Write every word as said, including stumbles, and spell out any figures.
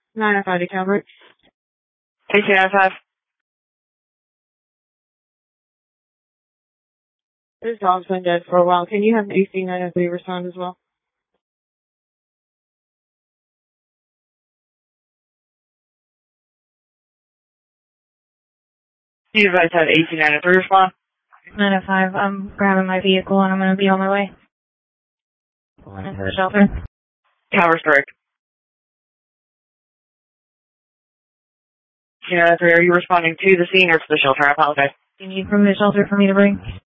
nine oh five to Calvert. eighteen ninety-five. This dog's been dead for a while. Can you have A C nine oh three respond as well? You guys have eighteen ninety-three respond? nine oh five, I'm grabbing my vehicle and I'm going to be on my way. Pulling into the shelter. Calvert strike. eighteen ninety-three, are you responding to the scene or to the shelter? I apologize. Do you need from the shelter for me to bring?